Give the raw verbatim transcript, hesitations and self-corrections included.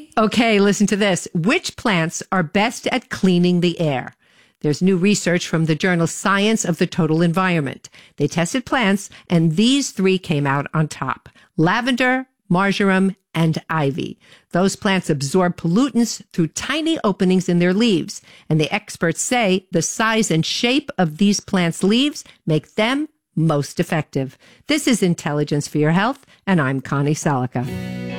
Okay, listen to this. Which plants are best at cleaning the air? There's new research from the journal Science of the Total Environment. They tested plants, and these three came out on top: lavender, marjoram, and ivy. Those plants absorb pollutants through tiny openings in their leaves, and the experts say the size and shape of these plants' leaves make them most effective. This is Intelligence for Your Health, and I'm Connie Salica.